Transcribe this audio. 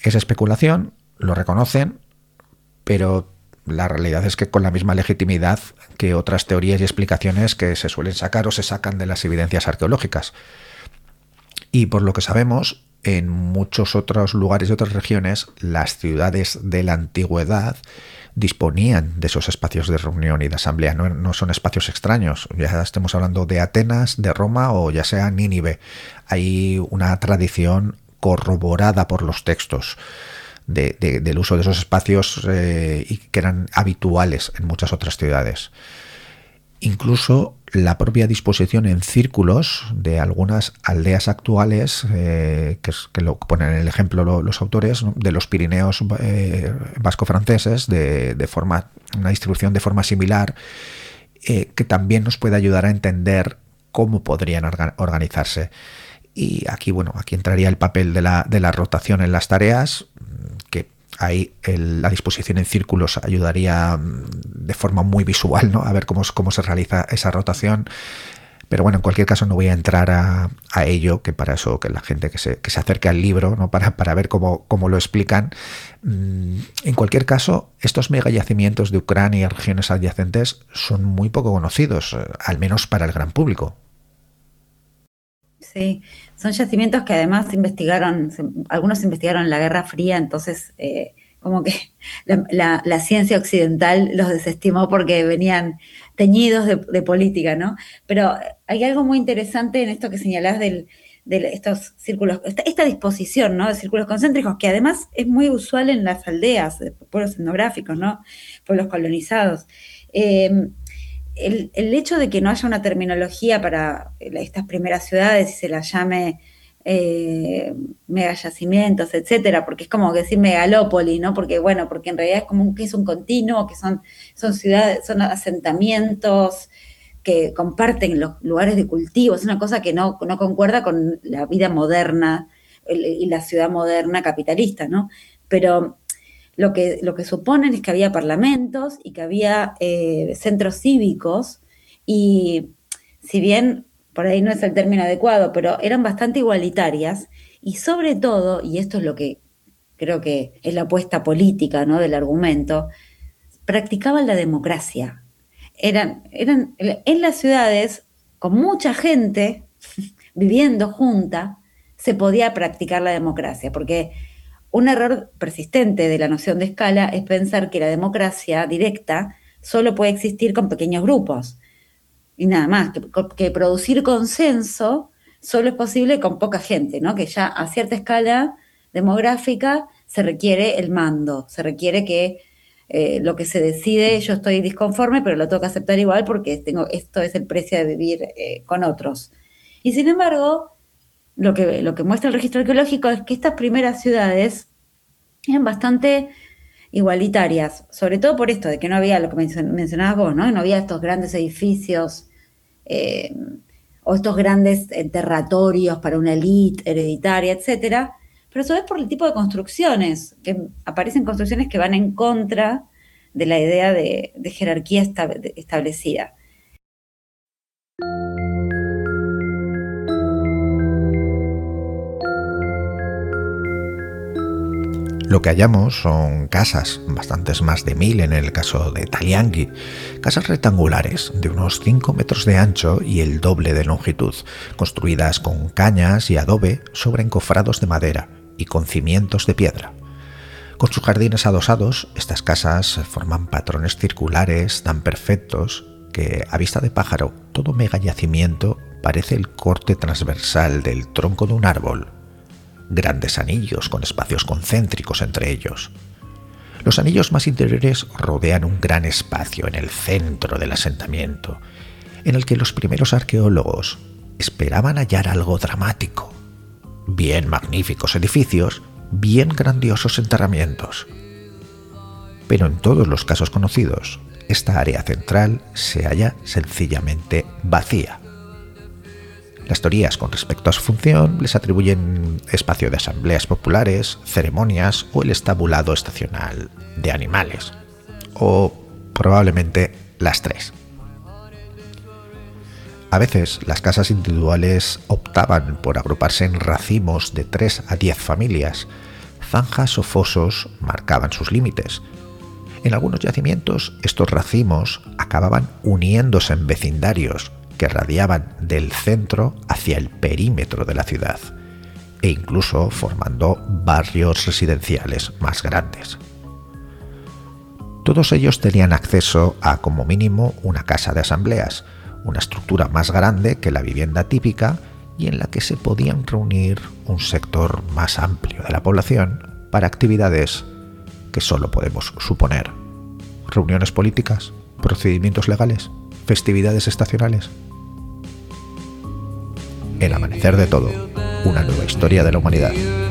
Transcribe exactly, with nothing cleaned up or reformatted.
Es especulación, lo reconocen, pero la realidad es que con la misma legitimidad que otras teorías y explicaciones que se suelen sacar o se sacan de las evidencias arqueológicas. Y por lo que sabemos, en muchos otros lugares y otras regiones, las ciudades de la antigüedad disponían de esos espacios de reunión y de asamblea. No, no son espacios extraños, ya estemos hablando de Atenas, de Roma o ya sea Nínive. Hay una tradición corroborada por los textos De, de, del uso de esos espacios eh, y que eran habituales en muchas otras ciudades. Incluso la propia disposición en círculos de algunas aldeas actuales, eh, que, es, que lo ponen en el ejemplo lo, los autores, ¿no?, de los Pirineos eh, vasco-franceses, de, de forma, una distribución de forma similar, eh, que también nos puede ayudar a entender cómo podrían orga, organizarse. Y aquí, bueno, aquí entraría el papel de la, de la rotación en las tareas, que ahí el, la disposición en círculos ayudaría de forma muy visual, ¿no?, a ver cómo, cómo se realiza esa rotación. Pero bueno, en cualquier caso no voy a entrar a, a ello, que para eso que la gente que se, que se acerque al libro, ¿no?, para, para ver cómo, cómo lo explican. En cualquier caso, estos megayacimientos de Ucrania y regiones adyacentes son muy poco conocidos, al menos para el gran público. Sí, son yacimientos que además investigaron, algunos investigaron en la Guerra Fría, entonces eh, como que la, la, la ciencia occidental los desestimó porque venían teñidos de, de política, ¿no? Pero hay algo muy interesante en esto que señalás del, de estos círculos, esta, esta disposición, ¿no?, de círculos concéntricos, que además es muy usual en las aldeas, pueblos etnográficos, ¿no?, pueblos colonizados. Eh, El, el hecho de que no haya una terminología para estas primeras ciudades y se las llame eh, megayacimientos, etcétera, porque es como decir megalópoli, ¿no? Porque, bueno, porque en realidad es como un, que es un continuo, que son, son ciudades, son asentamientos que comparten los lugares de cultivo, es una cosa que no, no concuerda con la vida moderna y la ciudad moderna capitalista, ¿no? Pero Lo que, lo que suponen es que había parlamentos y que había eh, centros cívicos y si bien por ahí no es el término adecuado, pero eran bastante igualitarias y sobre todo, y esto es lo que creo que es la apuesta política, ¿no?, del argumento, practicaban la democracia. Eran, eran en las ciudades, con mucha gente viviendo junta, se podía practicar la democracia, porque un error persistente de la noción de escala es pensar que la democracia directa solo puede existir con pequeños grupos y nada más, que, que producir consenso solo es posible con poca gente, ¿no? Que ya a cierta escala demográfica se requiere el mando, se requiere que eh, lo que se decide, yo estoy disconforme, pero lo tengo que aceptar igual porque tengo, esto es el precio de vivir eh, con otros. Y sin embargo, Lo que, lo que muestra el registro arqueológico es que estas primeras ciudades eran bastante igualitarias, sobre todo por esto de que no había lo que mencionabas vos, ¿no? No había estos grandes edificios eh, o estos grandes territorios para una élite hereditaria, etcétera, pero a su vez por el tipo de construcciones, que aparecen construcciones que van en contra de la idea de, de jerarquía establecida. Lo que hallamos son casas, bastantes más de mil en el caso de Taliangui, casas rectangulares de unos cinco metros de ancho y el doble de longitud, construidas con cañas y adobe sobre encofrados de madera y con cimientos de piedra. Con sus jardines adosados, estas casas forman patrones circulares tan perfectos que, a vista de pájaro, todo megayacimiento parece el corte transversal del tronco de un árbol. Grandes anillos con espacios concéntricos entre ellos. Los anillos más interiores rodean un gran espacio en el centro del asentamiento, en el que los primeros arqueólogos esperaban hallar algo dramático. Bien magníficos edificios, bien grandiosos enterramientos. Pero en todos los casos conocidos, esta área central se halla sencillamente vacía. Las teorías con respecto a su función les atribuyen espacio de asambleas populares, ceremonias o el estabulado estacional de animales, o probablemente las tres. A veces las casas individuales optaban por agruparse en racimos de tres a diez familias, zanjas o fosos marcaban sus límites. En algunos yacimientos, estos racimos acababan uniéndose en vecindarios que radiaban del centro hacia el perímetro de la ciudad, e incluso formando barrios residenciales más grandes. Todos ellos tenían acceso a, como mínimo, una casa de asambleas, una estructura más grande que la vivienda típica y en la que se podían reunir un sector más amplio de la población para actividades que solo podemos suponer: reuniones políticas, procedimientos legales, festividades estacionales. El amanecer de todo, una nueva historia de la humanidad.